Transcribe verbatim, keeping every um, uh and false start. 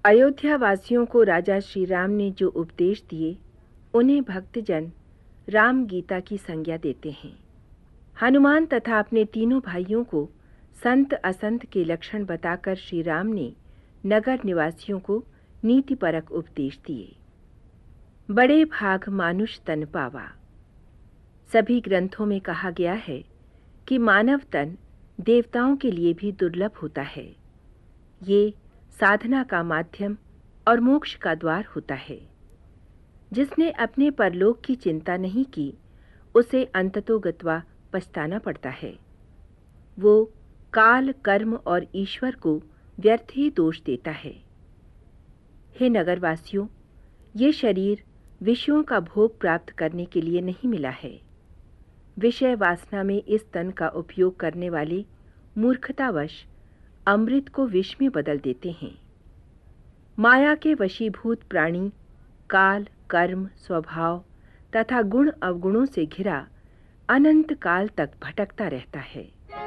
अयोध्या वासियों को राजा श्री राम ने जो उपदेश दिए, उन्हें भक्तजन राम गीता की संज्ञा देते हैं। हनुमान तथा अपने तीनों भाइयों को संत असंत के लक्षण बताकर श्री राम ने नगर निवासियों को नीतिपरक उपदेश दिए। बड़े भाग मानुष तन पावा। सभी ग्रंथों में कहा गया है कि मानव तन देवताओं के लिए भी दुर्लभ होता है। ये साधना का माध्यम और मोक्ष का द्वार होता है। जिसने अपने परलोक की चिंता नहीं की, उसे अंततोगत्वा पछताना पड़ता है। वो काल, कर्म और ईश्वर को व्यर्थ ही दोष देता है। हे नगरवासियों, ये शरीर विषयों का भोग प्राप्त करने के लिए नहीं मिला है। विषय वासना में इस तन का उपयोग करने वाले मूर्खतावश अमृत को विष में बदल देते हैं। माया के वशीभूत प्राणी काल, कर्म, स्वभाव तथा गुण अवगुणों से घिरा अनंत काल तक भटकता रहता है।